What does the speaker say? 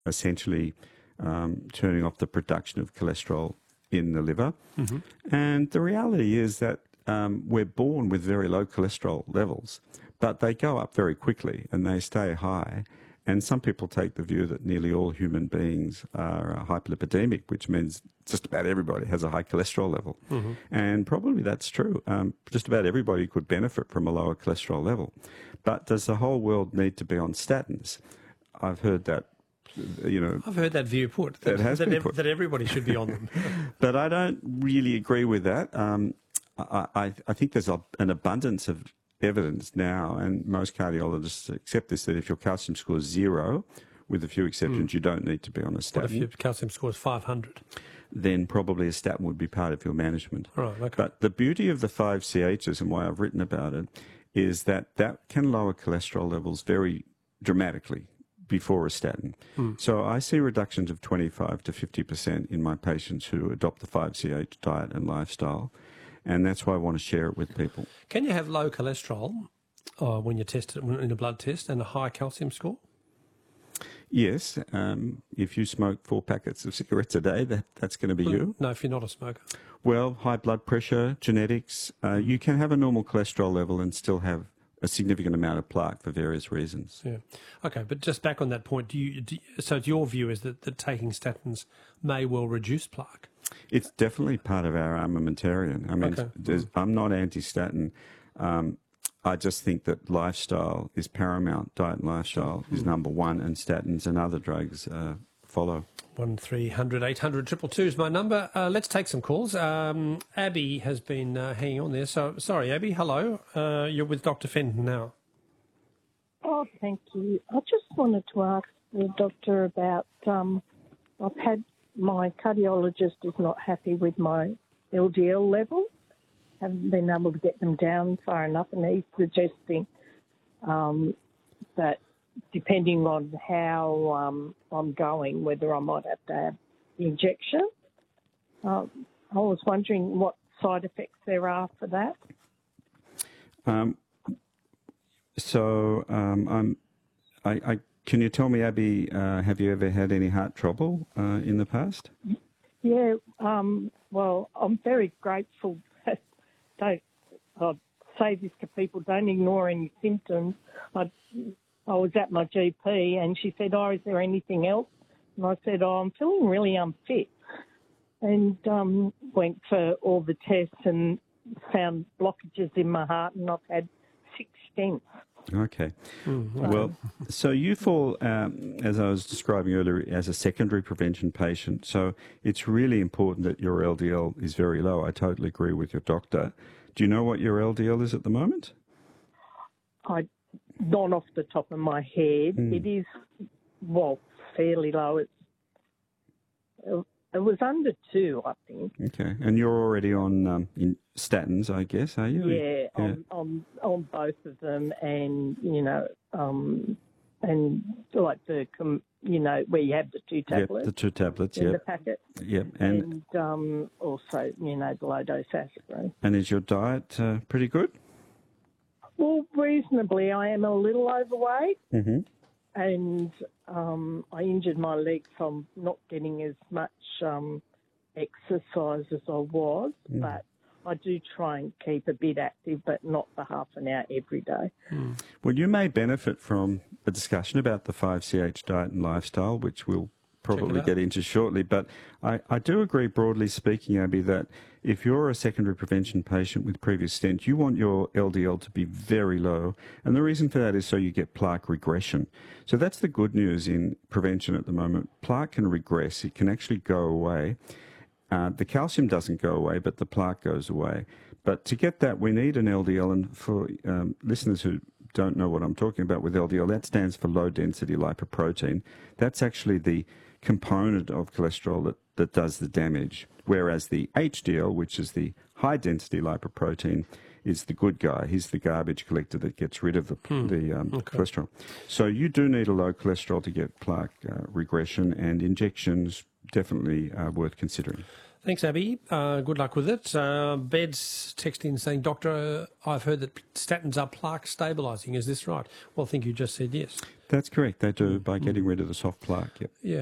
essentially turning off the production of cholesterol in the liver. And the reality is that we're born with very low cholesterol levels, but they go up very quickly and they stay high. And some people take the view that nearly all human beings are hyperlipidemic, which means just about everybody has a high cholesterol level. And probably that's true. Just about everybody could benefit from a lower cholesterol level. But does the whole world need to be on statins? I've heard that. I've heard that view put, that everybody should be on them. But I don't really agree with that. I think there's an abundance of evidence now, and most cardiologists accept this, that if your calcium score is 0, with a few exceptions, you don't need to be on a statin. What if your calcium score is 500? Then probably a statin would be part of your management. Right, okay. But the beauty of the 5-CHs, and why I've written about it, is that can lower cholesterol levels very dramatically before a statin. So I see reductions of 25 to 50% in my patients who adopt the 5-CH diet and lifestyle, and that's why I want to share it with people. Can you have low cholesterol when you test it in a blood test and a high calcium score? Yes, if you smoke 4 packets of cigarettes a day, that's going to be you. No, if you're not a smoker. Well, high blood pressure, genetics, you can have a normal cholesterol level and still have a significant amount of plaque for various reasons. Yeah. Okay, but just back on that point, so your view is that taking statins may well reduce plaque? It's definitely part of our armamentarium. I mean, I'm not anti-statin. I just think that lifestyle is paramount. Diet and lifestyle is number one, and statins and other drugs follow. 1300 800 222 is my number. Let's take some calls. Abby has been hanging on there. So sorry, Abby. Hello. You're with Dr. Fenton now. Oh, thank you. I just wanted to ask the doctor about. I've had my cardiologist is not happy with my LDL level. Haven't been able to get them down far enough, and he's suggesting that depending on how I'm going, whether I might have to have the injection. I was wondering what side effects there are for that. Can you tell me, Abby, have you ever had any heart trouble in the past? Yeah, well, I'm very grateful. I'll say this to people, don't ignore any symptoms. I was at my GP and she said, is there anything else? And I said, I'm feeling really unfit. And went for all the tests and found blockages in my heart, and I've had 6 stents. Okay. Well, so you fall, as I was describing earlier, as a secondary prevention patient. So it's really important that your LDL is very low. I totally agree with your doctor. Do you know what your LDL is at the moment? Not off the top of my head. It is, fairly low. It was under 2, I think. Okay. And you're already on statins, I guess, are you? Yeah, on both of them, and and like where you have the 2 tablets. Yep, the 2 tablets. In the packet. Yep. And also the low dose aspirin. And is your diet pretty good? Well, reasonably. I am a little overweight, and I injured my leg, so I'm not getting as much exercise as I was, but I do try and keep a bit active, but not for half an hour every day. Well, you may benefit from a discussion about the 5-CH diet and lifestyle, which we'll probably get into shortly. But I do agree, broadly speaking, Abby, that if you're a secondary prevention patient with previous stent, you want your LDL to be very low. And the reason for that is so you get plaque regression. So that's the good news in prevention at the moment. Plaque can regress. It can actually go away. The calcium doesn't go away, but the plaque goes away. But to get that, we need an LDL. And for listeners who don't know what I'm talking about with LDL, that stands for low-density lipoprotein. That's actually the component of cholesterol that does the damage, whereas the HDL, which is the high-density lipoprotein, is the good guy. He's the garbage collector that gets rid of the cholesterol. So you do need a low cholesterol to get plaque regression, and injections definitely are worth considering. Thanks, Abby. Good luck with it. Bed's texting saying, Doctor, I've heard that statins are plaque stabilising. Is this right? Well, I think you just said yes. That's correct. They do by getting rid of the soft plaque. Yep. Yeah.